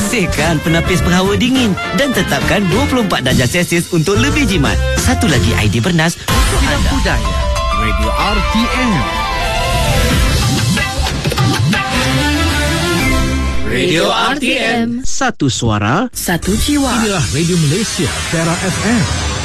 Bersihkan penapis penghawa dingin dan tetapkan 24 darjah Celsius untuk lebih jimat. Satu lagi idea bernas untuk anda. Budaya Radio RTM. Radio RTM. Satu suara, satu jiwa. Inilah Radio Malaysia, Tera FM.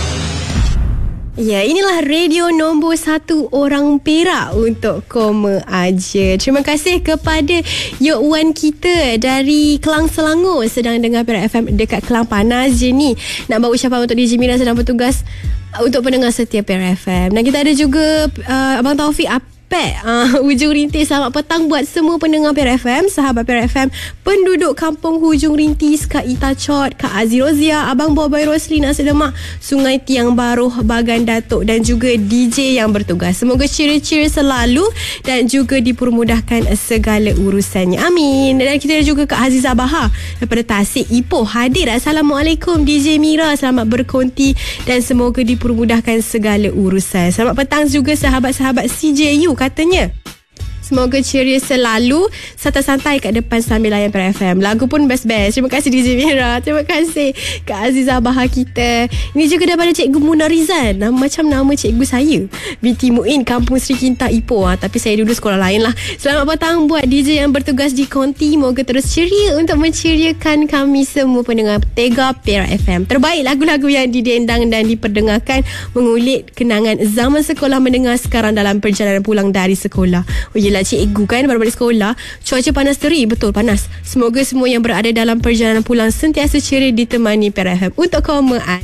Ya, inilah radio nombor 1 orang Perak untuk Koma Aja. Terima kasih kepada Yok Wan kita dari Kelang Selangor sedang dengar Perak FM dekat Kelang Panas je ni. Nak bawa ucapan untuk DJ Mira sedang bertugas untuk pendengar setia Perak FM. Dan kita ada juga Abang Taufik Hujung Rintis. Selamat petang buat semua pendengar Perak FM, sahabat Perak FM, penduduk kampung Hujung Rintis, Kak Ita Chot, Kak Aziz Rozia, Abang Bobai Rosli, Nasi Lemak, Sungai Tiang Baruh, Bagan Datuk dan juga DJ yang bertugas. Semoga ceria-ceria selalu dan juga dipermudahkan segala urusannya. Amin. Dan kita ada juga Kak Azizah Bahar daripada Tasik Ipoh hadir. Assalamualaikum DJ Mira, selamat berkonti dan semoga dipermudahkan segala urusan. Selamat petang juga sahabat-sahabat CJU, katanya semoga ceria selalu, santai-santai kat depan sambil layan Perak FM. Lagu pun best-best. Terima kasih DJ Mira. Terima kasih Kak Azizah Bahar kita. Ini juga daripada Cikgu Muna Rizal. Macam nama cikgu saya, Binti Muin, Kampung Sri Kinta Ipoh. Tapi saya dulu sekolah lain lah. Selamat petang buat DJ yang bertugas di Konti. Moga terus ceria untuk menceriakan kami semua pendengar Tega Perak FM. Terbaik lagu-lagu yang didendang dan diperdengarkan, mengulik kenangan zaman sekolah mendengar sekarang dalam perjalanan pulang dari sekolah. Oh yelah, cikgu kan baru balik sekolah, cuaca panas terik, betul panas. Semoga semua yang berada dalam perjalanan pulang sentiasa ceria ditemani Perak FM. Untuk Koma Aja,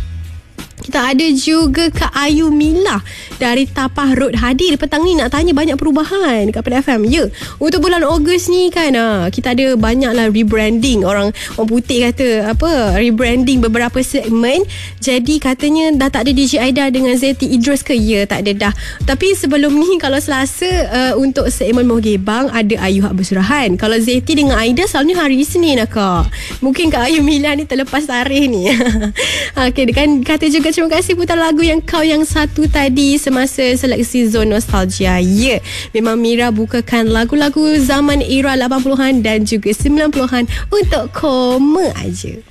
kita ada juga Kak Ayu Mila dari Tapah Road hadir petang ni nak tanya banyak perubahan dekat Perak FM. Ya, untuk bulan Ogos ni kan kita ada banyak lah rebranding. Orang putih kata apa, rebranding beberapa segmen. Jadi katanya dah tak ada DJ Aida dengan Zeti Idris ke? Ya, tak ada dah. Tapi sebelum ni kalau Selasa untuk segmen Mohgebang ada Ayu Hak Bersurahan. Kalau Zeti dengan Aida selalunya hari Isnin lah Kak. Mungkin Kak Ayu Mila ni terlepas tarikh ni. Okay, kan kata juga terima kasih putar lagu yang kau yang satu tadi semasa seleksi Zone Nostalgia. Ya, memang Mira bukakan lagu-lagu zaman era 80-an dan juga 90-an untuk Koma Aja.